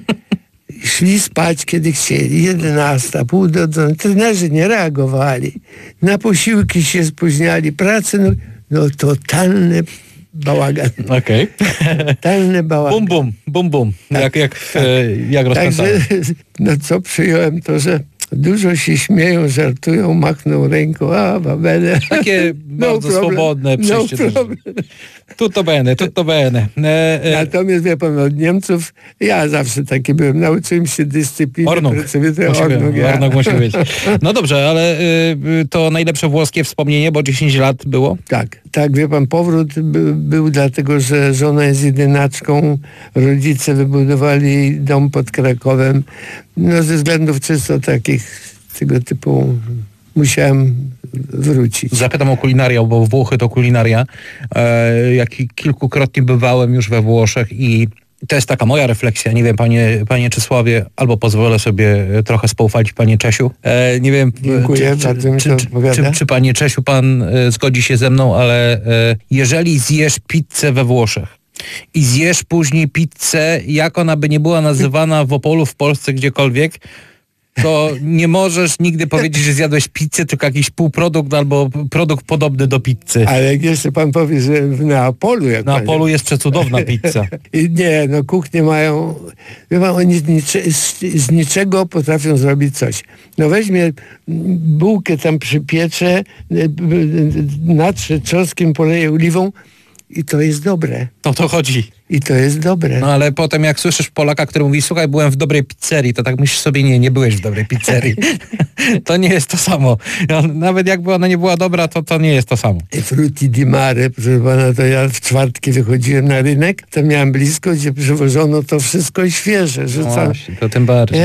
Szli spać, kiedy chcieli. 11, pół do 12. Trenerzy nie reagowali. Na posiłki się spóźniali, pracę... No totalny bałagan. Okej. Totalny bałagan. Bum, bum. Tak. Jak rozpętane. Także, no co przyjąłem, to że dużo się śmieją, żartują, machną ręką, babele. Takie bardzo swobodne przejście. Tutto bene. Natomiast wie pan, od Niemców, ja zawsze taki byłem, nauczyłem się dyscypliny. Ornung musi być. No dobrze, ale to najlepsze włoskie wspomnienie, bo 10 lat było? Tak, wie pan, powrót był dlatego, że żona jest jedynaczką, rodzice wybudowali dom pod Krakowem, no ze względów czysto takich, tego typu musiałem wrócić. Zapytam o kulinarię, bo Włochy to kulinaria. Kilkukrotnie bywałem już we Włoszech i to jest taka moja refleksja. Nie wiem, panie Czesławie, albo pozwolę sobie trochę spoufalić panie Czesiu. Nie wiem, dziękuję, bardzo mi to odpowiada. Czy panie Czesiu, pan zgodzi się ze mną, ale jeżeli zjesz pizzę we Włoszech i zjesz później pizzę, jak ona by nie była nazywana w Opolu, w Polsce, gdziekolwiek, to nie możesz nigdy powiedzieć, że zjadłeś pizzę, tylko jakiś półprodukt albo produkt podobny do pizzy. Ale jak jeszcze pan powie, że w Neapolu... W Neapolu jest przecudowna pizza. Nie, no kuchnie mają... Wie pan, oni z niczego potrafią zrobić coś. No weźmie bułkę tam przypiecze, natrze czosnkiem, poleje oliwą I to jest dobre. O to chodzi. I to jest dobre. No ale potem jak słyszysz Polaka, który mówi, słuchaj, byłem w dobrej pizzerii, to tak myślisz sobie, nie byłeś w dobrej pizzerii. To nie jest to samo. Nawet jakby ona nie była dobra, to nie jest to samo. Frutti di mare, proszę pana, to ja w czwartki wychodziłem na rynek, to miałem blisko, gdzie przywożono to wszystko świeże. Właśnie, to tym bardziej.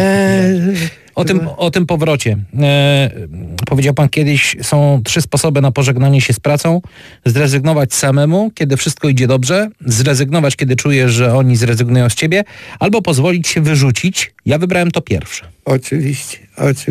O tym powrocie. Powiedział pan kiedyś, są 3 sposoby na pożegnanie się z pracą. Zrezygnować samemu, kiedy wszystko idzie dobrze, zrezygnować, kiedy czujesz, że oni zrezygnują z ciebie, albo pozwolić się wyrzucić. Ja wybrałem to pierwsze. Oczywiście.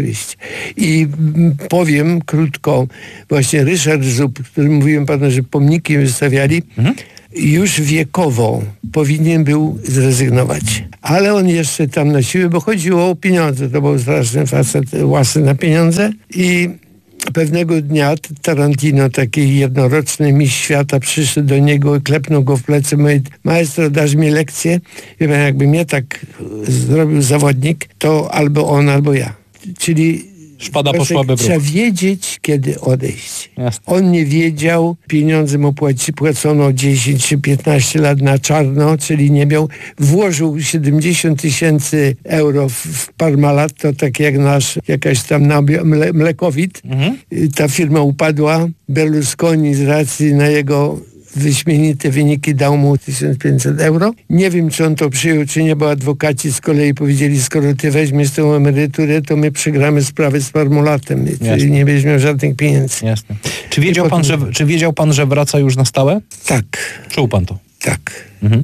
I powiem krótko, właśnie Ryszard Żub, który mówiłem panu, że pomniki wystawiali, już wiekowo powinien był zrezygnować. Ale on jeszcze tam na siłę, bo chodziło o pieniądze. To był straszny facet, łasy na pieniądze. I pewnego dnia Tarantino, taki jednoroczny mistrz świata, przyszedł do niego i klepnął go w plecy. Mówi, maestro, dasz mi lekcję? Wie pan, jakby mnie tak zrobił zawodnik, to albo on, albo ja. Czyli szpada poszłaby w ruch. Trzeba wiedzieć, kiedy odejść. Jasne. On nie wiedział, pieniądze mu płacono 10 czy 15 lat na czarno, czyli nie miał. Włożył 70 000 euro w Parmalat, to tak jak jakaś tam mlekowid. Ta firma upadła. Berlusconi z racji na jego wyśmienite wyniki dał mu 1500 euro. Nie wiem, czy on to przyjął, czy nie, bo adwokaci z kolei powiedzieli, skoro ty weźmiesz tę emeryturę, to my przegramy sprawę z Parmalatem, czyli nie weźmiemy żadnych pieniędzy. Jasne. Czy wiedział pan, że wraca już na stałe? Tak. Czuł pan to? Tak.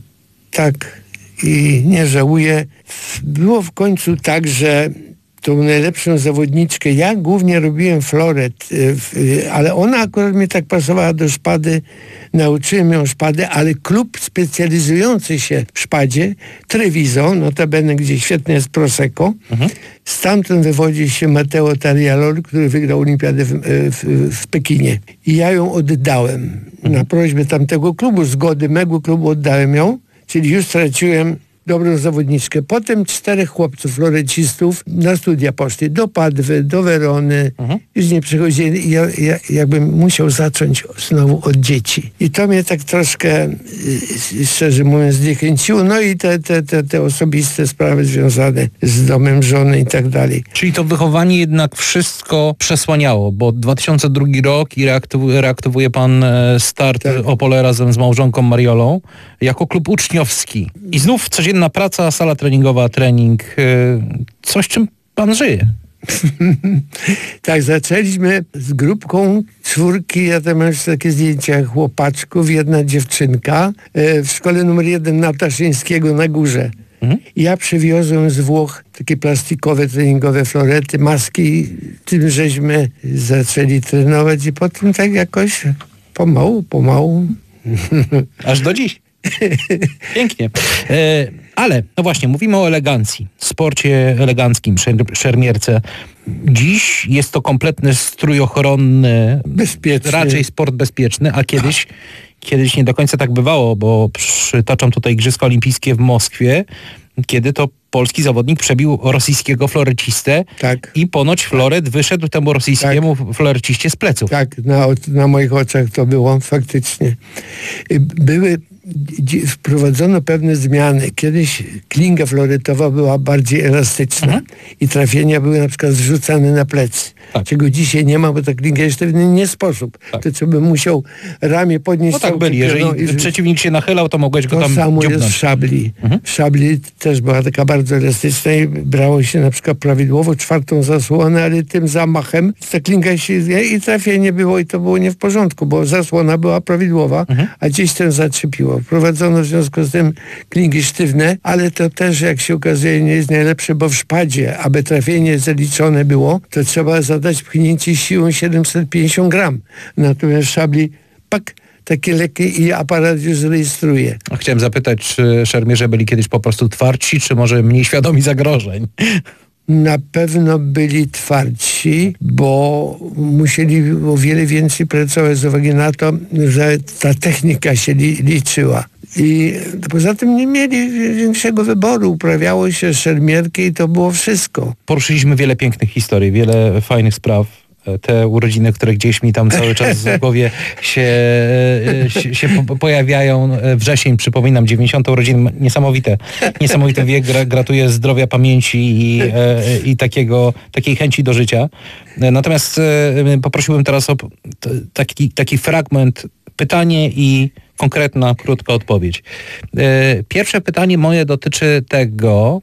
Tak. I nie żałuję. Było w końcu tak, że tą najlepszą zawodniczkę, ja głównie robiłem floret, ale ona akurat mi tak pasowała do szpady, nauczyłem ją szpady, ale klub specjalizujący się w szpadzie, Treviso, notabene, gdzie świetnie jest Prosecco, stamtąd wywodzi się Matteo Tarialol, który wygrał olimpiadę w Pekinie. I ja ją oddałem. Na prośbę tamtego klubu, zgody mego klubu oddałem ją, czyli już straciłem dobrą zawodniczkę. Potem 4 chłopców, florecistów na studia poszli do Padwy, do Werony. Już nie przychodzili. Ja jakbym musiał zacząć znowu od dzieci. I to mnie tak troszkę, szczerze mówiąc, zniechęciło. No i te osobiste sprawy związane z domem żony i tak dalej. Czyli to wychowanie jednak wszystko przesłaniało, bo 2002 rok i reaktywuje pan start Opole razem z małżonką Mariolą jako klub uczniowski. I znów codzienna praca, sala treningowa, trening, coś, czym pan żyje. Tak, zaczęliśmy z grupką 4, ja tam mam jeszcze takie zdjęcia chłopaczków, 1 dziewczynka w szkole numer 1 Nataszyńskiego na górze. Ja przywiozłem z Włoch takie plastikowe, treningowe florety, maski, tym żeśmy zaczęli trenować i potem tak jakoś pomału. Aż do dziś. Pięknie. Ale, no właśnie, mówimy o elegancji, sporcie eleganckim, szermierce. Dziś jest to kompletny strój ochronny, bezpieczny. Raczej sport bezpieczny, a kiedyś nie do końca tak bywało, bo przytaczam tutaj Igrzyska Olimpijskie w Moskwie, kiedy to polski zawodnik przebił rosyjskiego florecistę i ponoć floret wyszedł temu rosyjskiemu floreciście z pleców. Tak, na moich oczach to było faktycznie. Wprowadzono pewne zmiany. Kiedyś klinga floretowa była bardziej elastyczna i trafienia były na przykład zrzucane na plecy. Czego dzisiaj nie ma, bo ta klinga jeszcze nie sposób. To co by musiał ramię podnieść. No tak byli. Jeżeli przeciwnik się nachylał, to mogłeś go tam dziobnąć. To samo jest w szabli. Mhm. W szabli też była taka bardzo elastyczna i brało się na przykład prawidłowo 4. zasłonę, ale tym zamachem ta klinga się i trafienie było i to było nie w porządku, bo zasłona była prawidłowa, a gdzieś ten zaczepiło. Wprowadzono w związku z tym klingi sztywne, ale to też, jak się okazuje, nie jest najlepsze, bo w szpadzie, aby trafienie zaliczone było, to trzeba zadać pchnięcie siłą 750 gram. Natomiast w szabli takie lekkie i aparat już rejestruje. Chciałem zapytać, czy szermierze byli kiedyś po prostu twardsi, czy może mniej świadomi zagrożeń? Na pewno byli twardsi, bo musieli o wiele więcej pracować z uwagi na to, że ta technika się liczyła. I poza tym nie mieli większego wyboru. Uprawiało się szermierki i to było wszystko. Poruszyliśmy wiele pięknych historii, wiele fajnych spraw, te urodziny, które gdzieś mi tam cały czas w głowie się pojawiają. Wrzesień, przypominam, 90. urodziny, niesamowity wiek, gratuluję zdrowia, pamięci i takiej chęci do życia. Natomiast poprosiłbym teraz o taki fragment, pytanie i konkretna, krótka odpowiedź. Pierwsze pytanie moje dotyczy tego,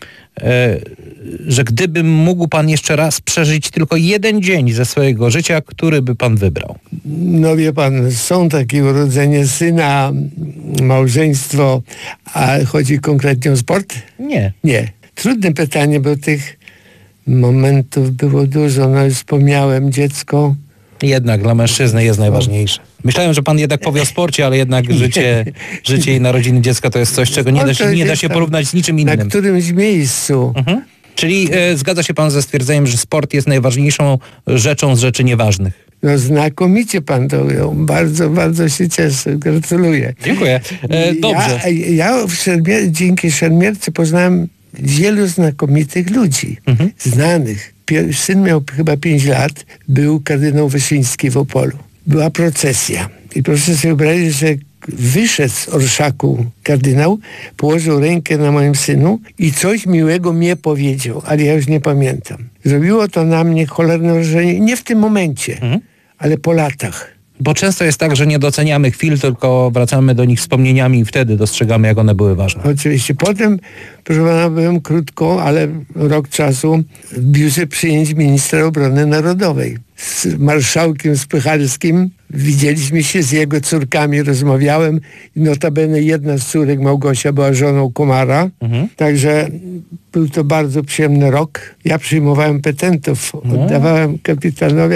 że gdyby mógł pan jeszcze raz przeżyć tylko jeden dzień ze swojego życia, który by pan wybrał? No wie pan, są takie urodzenie syna, małżeństwo, a chodzi konkretnie o sport? Nie. Nie. Trudne pytanie, bo tych momentów było dużo. No już wspomniałem, dziecko. Jednak dla mężczyzny jest najważniejsze. Myślałem, że pan jednak powie o sporcie, ale jednak życie i narodziny dziecka to jest coś, czego nie da się porównać z niczym innym. Na którymś miejscu. Mhm. Czyli zgadza się pan ze stwierdzeniem, że sport jest najważniejszą rzeczą z rzeczy nieważnych? No znakomicie pan to ujął. Bardzo, bardzo się cieszę. Gratuluję. Dziękuję. Dobrze. Ja dzięki szermierce poznałem wielu znakomitych ludzi, znanych. Syn miał chyba 5 lat, był kardynał Wyszyński w Opolu. Była procesja. I proszę sobie wyobrazić, że wyszedł z orszaku kardynał, położył rękę na moim synu i coś miłego mnie powiedział, ale ja już nie pamiętam. Zrobiło to na mnie cholerne wrażenie, nie w tym momencie, ale po latach. Bo często jest tak, że nie doceniamy chwil, tylko wracamy do nich wspomnieniami i wtedy dostrzegamy, jak one były ważne. Oczywiście. Potem, proszę pana, byłem krótko, ale rok czasu w biurze przyjęć ministra obrony narodowej. Z marszałkiem Spychalskim widzieliśmy się, z jego córkami rozmawiałem i notabene jedna z córek, Małgosia, była żoną Komara. Także był to bardzo przyjemny rok. Ja przyjmowałem petentów, oddawałem kapitanowi.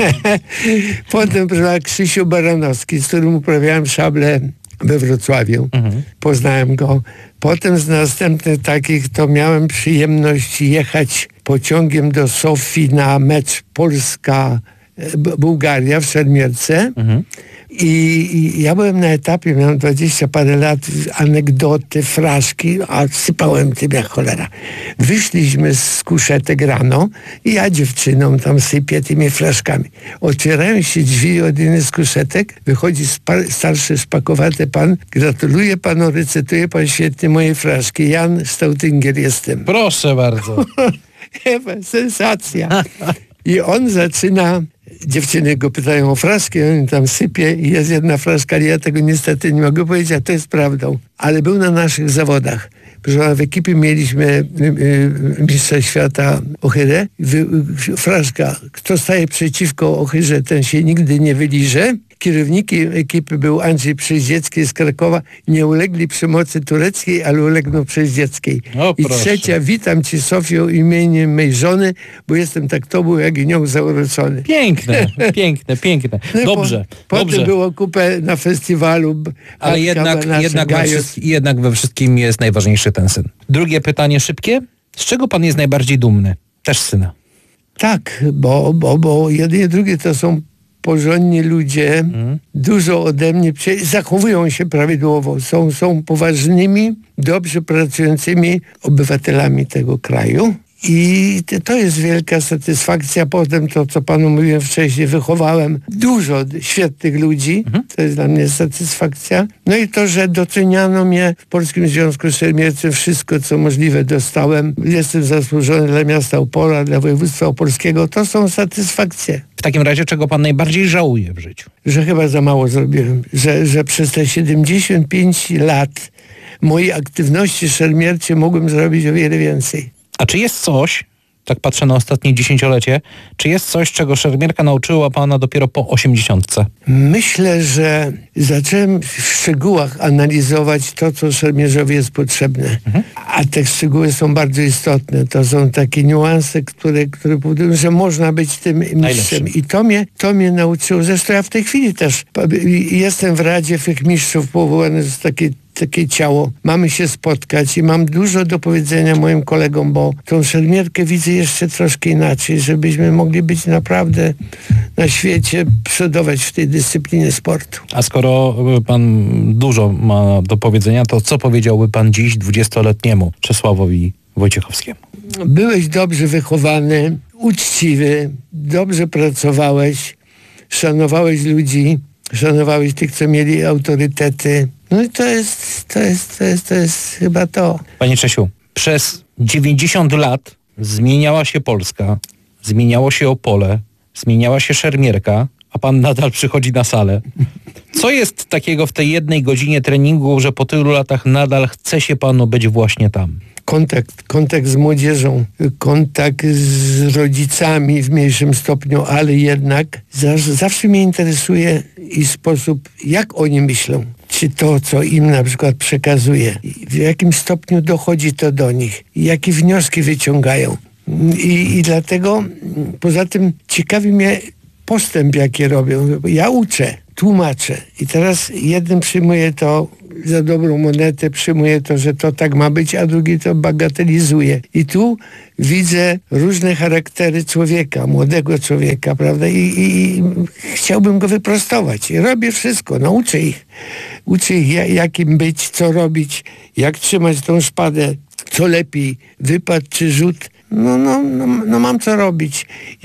Potem Krzysiu Baranowski, z którym uprawiałem szablę we Wrocławiu. Poznałem go. Potem z następnych takich to miałem przyjemność jechać pociągiem do Sofii na mecz Polska-Bułgaria w Szermierce. I ja byłem na etapie, miałem 20 parę lat, anegdoty, fraszki, a sypałem tym jak cholera. Wyszliśmy z kuszetek rano i ja dziewczyną tam sypię tymi fraszkami. Otwierają się drzwi od jednej z kuszetek, wychodzi starszy, szpakowaty pan, gratuluję panu, recytuje pan świetnie moje fraszki. Jan Stautynger jestem. Proszę bardzo. Sensacja. I on zaczyna, dziewczyny go pytają o fraszkę, on tam sypie i jest jedna fraszka, ale ja tego niestety nie mogę powiedzieć, a to jest prawdą. Ale był na naszych zawodach. Proszę, w ekipie mieliśmy mistrza świata Ochyrę. Fraszka, kto staje przeciwko Ochyrze, ten się nigdy nie wyliże. Kierownikiem ekipy był Andrzej Przeździecki z Krakowa. Nie ulegli przemocy tureckiej, ale ulegną Przeździeckiej. I trzecia, witam cię, Sofio, imieniem mej żony, bo jestem tak tobą, jak i nią zauroczony. Piękne. Dobrze. Potem było kupę na festiwalu. Ale jednak we wszystkim jest najważniejszy ten syn. Drugie pytanie szybkie. Z czego pan jest najbardziej dumny? Też syna. Tak, bo jedynie drugie to są porządni ludzie, dużo ode mnie, zachowują się prawidłowo, są poważnymi, dobrze pracującymi obywatelami tego kraju. I to jest wielka satysfakcja. Potem to, co panu mówiłem wcześniej, wychowałem dużo świetnych ludzi. To jest dla mnie satysfakcja. No i to, że doceniano mnie w Polskim Związku Szermierczym, wszystko, co możliwe dostałem. Jestem zasłużony dla miasta Opola, dla województwa opolskiego. To są satysfakcje. W takim razie, czego pan najbardziej żałuje w życiu? Że chyba za mało zrobiłem. Że przez te 75 lat mojej aktywności szermierczej mogłem zrobić o wiele więcej. A czy jest coś, tak patrzę na ostatnie 10-lecie, czy jest coś, czego szermierka nauczyła pana dopiero po 80? Myślę, że zacząłem w szczegółach analizować to, co szermierzowi jest potrzebne. A te szczegóły są bardzo istotne. To są takie niuanse, które powodują, że można być tym mistrzem. I to mnie nauczyło. Zresztą ja w tej chwili też jestem w Radzie Fechmistrzów, powołany z takie ciało. Mamy się spotkać i mam dużo do powiedzenia moim kolegom, bo tą szermierkę widzę jeszcze troszkę inaczej, żebyśmy mogli być naprawdę na świecie, przodować w tej dyscyplinie sportu. A skoro pan dużo ma do powiedzenia, to co powiedziałby pan dziś 20-letniemu Czesławowi Wojciechowskiemu? Byłeś dobrze wychowany, uczciwy, dobrze pracowałeś, szanowałeś ludzi, szanowałeś tych, co mieli autorytety. No i to jest chyba to. Panie Czesiu, przez 90 lat zmieniała się Polska, zmieniało się Opole, zmieniała się szermierka, a pan nadal przychodzi na salę. Co jest takiego w tej 1 godzinie treningu, że po tylu latach nadal chce się panu być właśnie tam? Kontakt z młodzieżą, kontakt z rodzicami w mniejszym stopniu, ale jednak zawsze mnie interesuje i sposób, jak oni myślą. Czy to, co im na przykład przekazuje, w jakim stopniu dochodzi to do nich, jakie wnioski wyciągają. I dlatego, poza tym ciekawi mnie postęp, jaki robią. Ja uczę, tłumaczę i teraz jeden przyjmuje to za dobrą monetę, przyjmuje to, że to tak ma być, a drugi to bagatelizuje. I tu widzę różne charaktery człowieka, młodego człowieka, prawda? I chciałbym go wyprostować. I robię wszystko, nauczę ich. Uczę ich, jakim być, co robić, jak trzymać tą szpadę, co lepiej, wypad czy rzut. No mam co robić.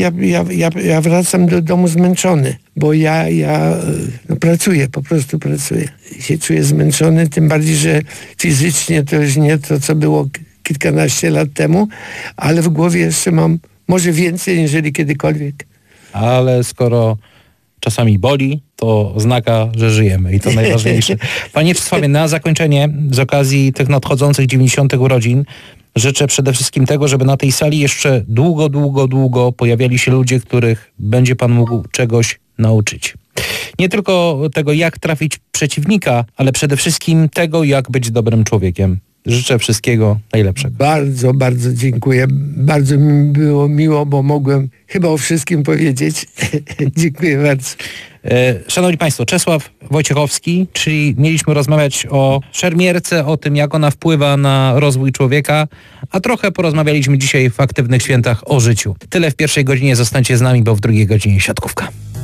Ja wracam do domu zmęczony, bo ja pracuję, po prostu pracuję. Się czuję zmęczony, tym bardziej, że fizycznie to już nie to, co było kilkanaście lat temu, ale w głowie jeszcze mam może więcej, niżeli kiedykolwiek. Ale skoro czasami boli, to oznaka, że żyjemy i to najważniejsze. Panie Czesławie, na zakończenie z okazji tych nadchodzących 90. urodzin życzę przede wszystkim tego, żeby na tej sali jeszcze długo pojawiali się ludzie, których będzie pan mógł czegoś nauczyć. Nie tylko tego, jak trafić przeciwnika, ale przede wszystkim tego, jak być dobrym człowiekiem. Życzę wszystkiego najlepszego. Bardzo, bardzo dziękuję. Bardzo mi było miło, bo mogłem chyba o wszystkim powiedzieć. Dziękuję bardzo. Szanowni Państwo, Czesław Wojciechowski, czyli mieliśmy rozmawiać o szermierce, o tym, jak ona wpływa na rozwój człowieka, a trochę porozmawialiśmy dzisiaj w Aktywnych Świętach o życiu. Tyle w pierwszej godzinie, zostańcie z nami, bo w drugiej godzinie siatkówka.